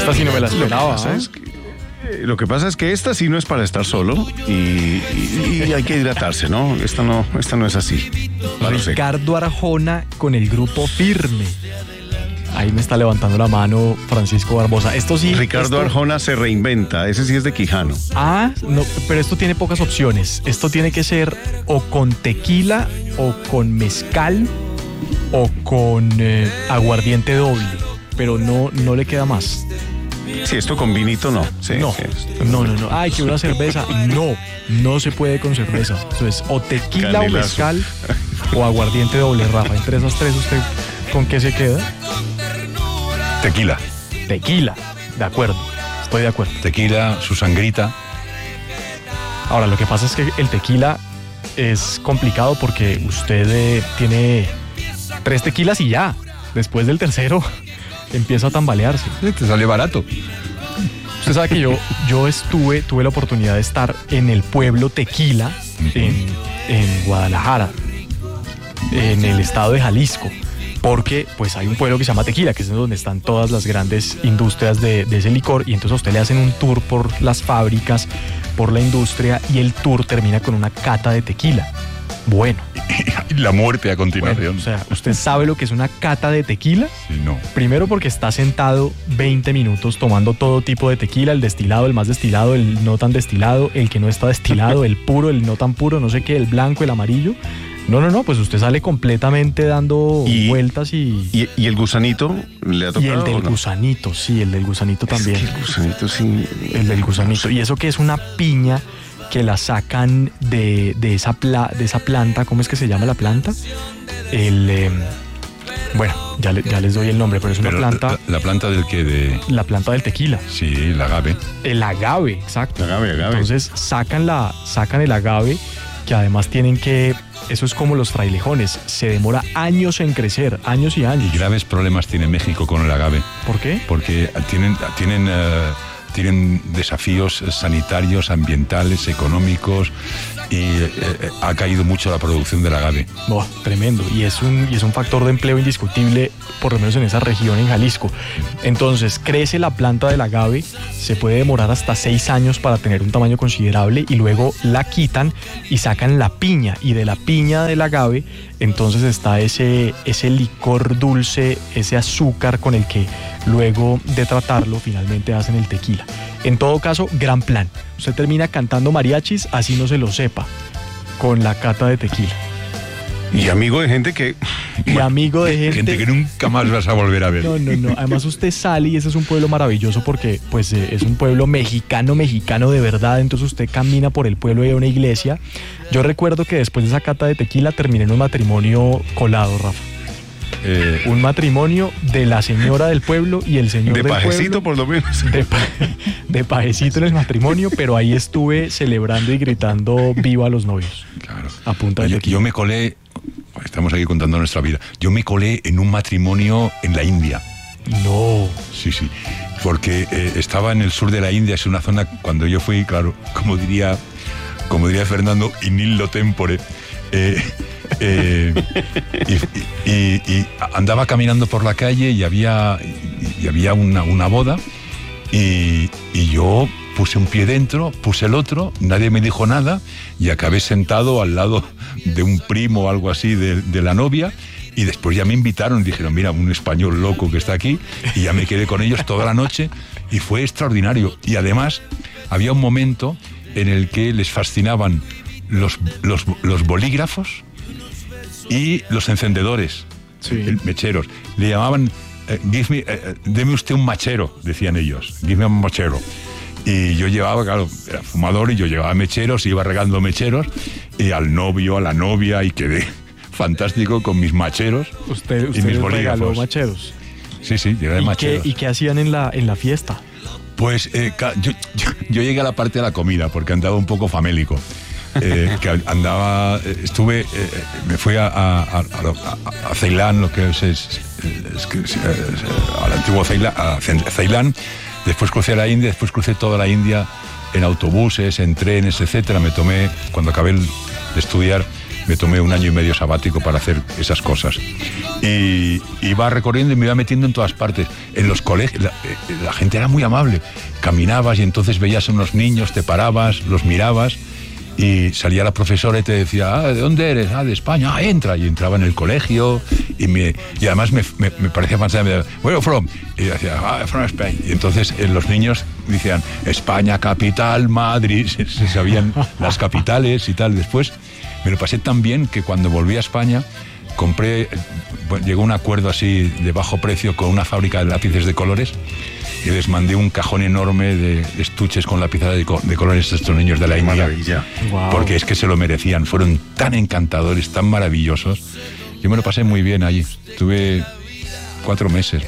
Esta sí no me la esperaba. Lo que pasa es que esta sí no es para estar solo y hay que hidratarse, ¿no? Esta no es así. Ricardo Arjona con el grupo Firme. Ahí me está levantando la mano Francisco Barbosa. Esto sí. Ricardo Arjona se reinventa. Ese sí es de Quijano. No, pero esto tiene pocas opciones. Esto tiene que ser o con tequila, o con mezcal, o con aguardiente doble. Pero no le queda más. Sí, esto con vinito no. Sí, no. Ay, que una cerveza. No se puede con cerveza. Entonces, o tequila Canelazo. O mezcal, o aguardiente doble, Rafa. Entre esas tres, ¿usted con qué se queda? Tequila, de acuerdo, estoy de acuerdo. Tequila, su sangrita. Ahora, lo que pasa es que el tequila es complicado porque usted tiene 3 tequilas y ya. Después del tercero empieza a tambalearse. Te sale barato. Usted sabe que yo tuve la oportunidad de estar en el pueblo Tequila, en Guadalajara, en el estado de Jalisco. Porque pues hay un pueblo que se llama Tequila, que es donde están todas las grandes industrias de ese licor, y entonces a usted le hacen un tour por las fábricas, por la industria, y el tour termina con una cata de tequila. Bueno. Y la muerte a continuación. Bueno, o sea, ¿usted sabe lo que es una cata de tequila? Sí, no. Primero porque está sentado 20 minutos tomando todo tipo de tequila, el destilado, el más destilado, el no tan destilado, el que no está destilado, el puro, el no tan puro, no sé qué, el blanco, el amarillo. No, pues usted sale completamente dando vueltas y el gusanito le ha tocado. Y el del gusanito, sí, el del gusanito también. Es que el gusanito, sí. El del gusanito. Y eso que es una piña que la sacan de esa planta, ¿cómo es que se llama la planta? Bueno, ya les doy el nombre, pero es una planta. ¿La planta del qué? La planta del tequila. Sí, el agave. El agave, exacto. Agave. Entonces sacan el agave, que además tienen que... Eso es como los frailejones, se demora años en crecer, años y años. Y graves problemas tiene México con el agave. ¿Por qué? Porque tienen desafíos sanitarios, ambientales, económicos, y ha caído mucho la producción del agave. Tremendo, y es un factor de empleo indiscutible, por lo menos en esa región, en Jalisco. Entonces crece la planta del agave, se puede demorar hasta 6 años para tener un tamaño considerable, y luego la quitan y sacan la piña, y de la piña del agave entonces está ese licor dulce, ese azúcar con el que luego de tratarlo finalmente hacen el tequila. En todo caso, gran plan. Usted termina cantando mariachis, así no se lo sepa, con la cata de tequila. Y amigo de gente que... Y amigo de gente que nunca más vas a volver a ver. No. Además usted sale y ese es un pueblo maravilloso porque pues es un pueblo mexicano de verdad. Entonces usted camina por el pueblo y hay una iglesia. Yo recuerdo que después de esa cata de tequila terminé en un matrimonio colado, Rafa. Un matrimonio de la señora del pueblo y el señor del pueblo. De pajecito, por lo menos. De pajecito en el matrimonio, pero ahí estuve celebrando y gritando viva a los novios. Claro. A punta de tequila. Yo me colé, estamos aquí contando nuestra vida, yo me colé en un matrimonio en la India. No. Sí, porque estaba en el sur de la India, es una zona, cuando yo fui, claro, como diría Fernando, in illo tempore, y andaba caminando por la calle y había una boda y yo puse un pie dentro, puse el otro, nadie me dijo nada y acabé sentado al lado de un primo o algo así de la novia, y después ya me invitaron y dijeron, mira, un español loco que está aquí, y ya me quedé con ellos toda la noche y fue extraordinario. Y además había un momento en el que les fascinaban los bolígrafos y los encendedores, mecheros. Le llamaban, deme usted un machero, decían ellos, give me un machero. Y yo llevaba, claro, era fumador y yo llevaba mecheros, iba regando mecheros, y al novio, a la novia, y quedé fantástico con mis macheros. ¿Usted y mis bolígrafos. Regaló macheros? Sí, llegué de macheros. ¿Y qué hacían en la fiesta? Pues yo llegué a la parte de la comida, porque andaba un poco famélico. Que andaba, me fui a Ceilán, lo que es al antiguo Ceilán, después crucé a la India, después crucé toda la India en autobuses, en trenes, etcétera. Me tomé, cuando acabé de estudiar, Me tomé 1 año y medio sabático para hacer esas cosas. Y iba recorriendo y me iba metiendo en todas partes. En los colegios, la gente era muy amable. Caminabas y entonces veías a unos niños, te parabas, los mirabas y salía la profesora y te decía, ¿de dónde eres? De España, entra. Y entraba en el colegio y además me parecía fantástico. Where are you from? Y decía, from Spain. Y entonces los niños decían, España, capital, Madrid, se sabían las capitales y tal. Después me lo pasé tan bien que cuando volví a España llegó un acuerdo así de bajo precio con una fábrica de lápices de colores y les mandé un cajón enorme de estuches con lápices de colores a estos niños de la India. Maravilla. Wow. Porque es que se lo merecían, fueron tan encantadores, tan maravillosos. Yo me lo pasé muy bien allí. Tuve 4 meses,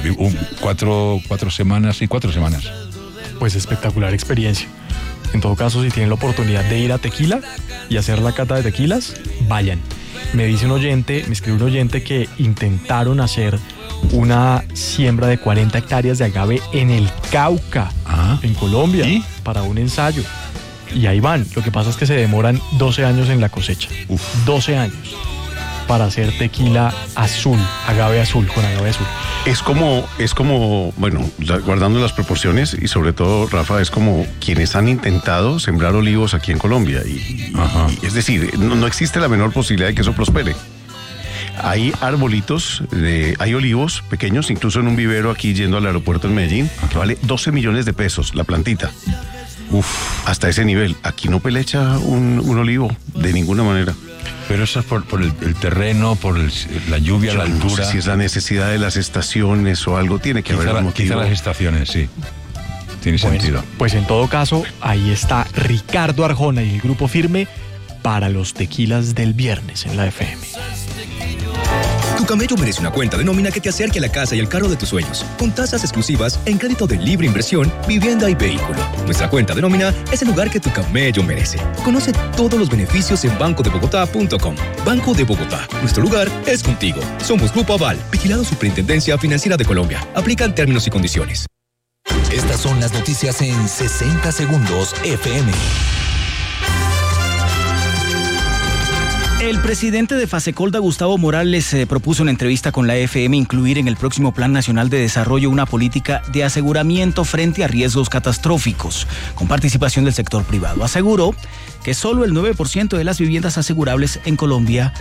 4 semanas y 4 semanas. Pues espectacular experiencia. En todo caso, si tienen la oportunidad de ir a Tequila y hacer la cata de tequilas, vayan. Me escribe un oyente que intentaron hacer una siembra de 40 hectáreas de agave en el Cauca, en Colombia, ¿y? para un ensayo. Y ahí van. Lo que pasa es que se demoran 12 años en la cosecha. 12 años para hacer tequila azul, agave azul, con agave azul. Es como, bueno, guardando las proporciones y sobre todo, Rafa, es como quienes han intentado sembrar olivos aquí en Colombia. Y es decir, no existe la menor posibilidad de que eso prospere. Hay arbolitos, hay olivos pequeños, incluso en un vivero aquí yendo al aeropuerto en Medellín, que vale 12 millones de pesos la plantita. Hasta ese nivel. Aquí no pelecha un olivo de ninguna manera. Pero eso es por el terreno, por la lluvia, la altura. No sé si es la necesidad de las estaciones o algo, tiene que haber un motivo. Quizá las estaciones, sí. Tiene sentido. Pues en todo caso, ahí está Ricardo Arjona y el Grupo Firme para los tequilas del viernes en la FM. Tu camello merece una cuenta de nómina que te acerque a la casa y el carro de tus sueños, con tasas exclusivas en crédito de libre inversión, vivienda y vehículo. Nuestra cuenta de nómina es el lugar que tu camello merece. Conoce todos los beneficios en bancodebogotá.com. Banco de Bogotá. Nuestro lugar es contigo. Somos Grupo Aval, vigilado Superintendencia Financiera de Colombia. Aplican términos y condiciones. Estas son las noticias en 60 segundos FM. El presidente de Fasecolda, Gustavo Morales, propuso en entrevista con la FM incluir en el próximo Plan Nacional de Desarrollo una política de aseguramiento frente a riesgos catastróficos, con participación del sector privado. Aseguró que solo el 9% de las viviendas asegurables en Colombia